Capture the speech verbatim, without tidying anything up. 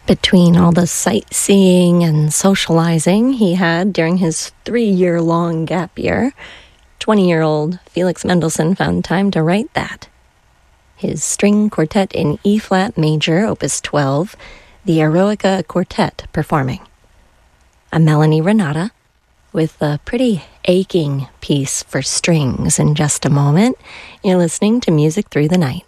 Between all the sightseeing and socializing he had during his three-year-long gap year, twenty-year-old Felix Mendelssohn found time to write that. His string quartet in E-flat major, opus twelve, the Eroica Quartet performing. A Melanie Renata, with a pretty aching piece for strings in just a moment. You're listening to Music Through the Night.